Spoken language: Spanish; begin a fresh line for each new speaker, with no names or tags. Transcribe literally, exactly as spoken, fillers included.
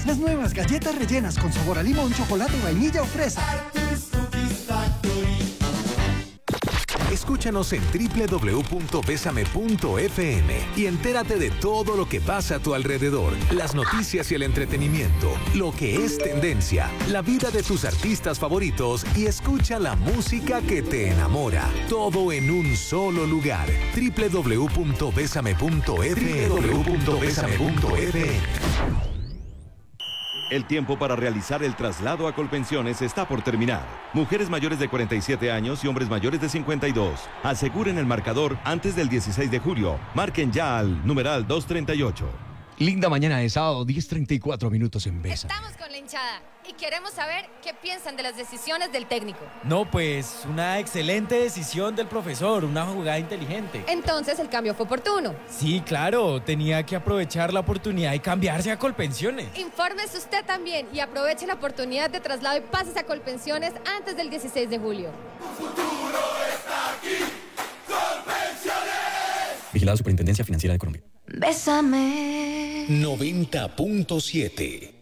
Las nuevas galletas rellenas con sabor a limón, chocolate, vainilla o fresa.
Escúchanos en doble u doble u doble u punto besame punto efe eme y entérate de todo lo que pasa a tu alrededor, las noticias y el entretenimiento, lo que es tendencia, la vida de tus artistas favoritos y escucha la música que te enamora. Todo en un solo lugar. doble u doble u doble u punto besame punto efe eme. doble u doble u doble u punto besame punto efe eme.
El tiempo para realizar el traslado a Colpensiones está por terminar. Mujeres mayores de cuarenta y siete años y hombres mayores de cincuenta y dos. Aseguren el marcador antes del dieciséis de julio. Marquen ya al numeral doscientos treinta y ocho.
Linda mañana de sábado, diez treinta y cuatro minutos en Besa.
Estamos con la hinchada y queremos saber qué piensan de las decisiones del técnico.
No, pues una excelente decisión del profesor, una jugada inteligente.
Entonces el cambio fue oportuno.
Sí, claro, tenía que aprovechar la oportunidad y cambiarse a Colpensiones.
Infórmese usted también y aproveche la oportunidad de traslado y pases a Colpensiones antes del dieciséis de julio.
Tu futuro está aquí, Colpensiones.
Vigilada Superintendencia Financiera de Colombia.
Bésame.
noventa punto siete